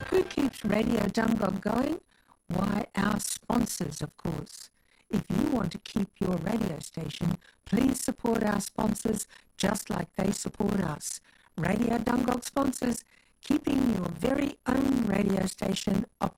Who keeps Radio Dungog going? Why, our sponsors, of course. If you want to keep your radio station, please support our sponsors just like they support us. Radio Dungog sponsors, keeping your very own radio station operating.